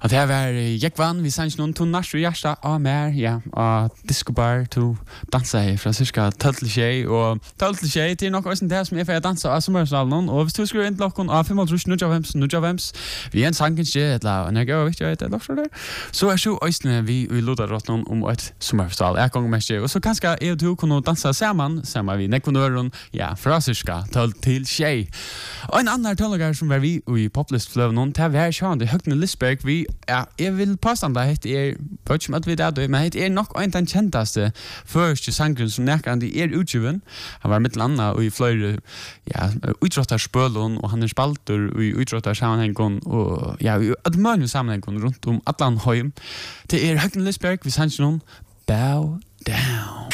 Og det var Jekvann, vi sanns noen to nars og hjärsta av mer, ja, og discobar to dansa i fra cirka 12 til 6, og 12 til 6 til nok også det som er for å dansa av sommersalen, og hvis du skriver inn til klokken av 5.95, vi er en sankens skje, og når jeg går viktig å hete lokser der, så er så også vi i Lodarotten om et sommerfestival, jeg ganger mest skje, og så kanskje jeg og du kunne dansa sammen vi nekvånøren, ja, fra cirka 12 til 6. Og en annen tøllager som var vi i Poplist-fløven, til å være kjønne, Høgne Lisberg, vi ja, jeg vil påstande at det vet ikke om at vi det men det nok en den kjentaste første sangren som nærkende utgiven. Han var mitt landa og i flere ja, utrottarspølun og han spalter og i utrottarsammenhengen og ja, i ødmønne sammenhengen rundt om Atlanheim. Det Høgne Lisberg, vi sanns noen Bow Down.